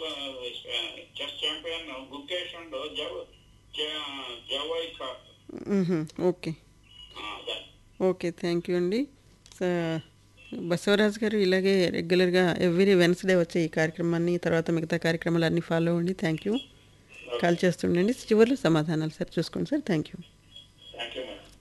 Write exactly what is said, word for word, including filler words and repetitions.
Chess champion Gukesh and జవ్ జవైకా. మ్హూ. Okay okay thank you అండి. స- బసవరాజు గారు ఇలాగే రెగ్యులర్గా ఎవ్రీ వెన్స్డే వచ్చే ఈ కార్యక్రమాన్ని తర్వాత మిగతా కార్యక్రమాలు అన్నీ ఫాలో అవ్వండి. Thank you. కాల్ చేస్తుండండి. చివరిలో సమాధానాలు సార్ చూసుకోండి sir. Thank you. Thank you madam.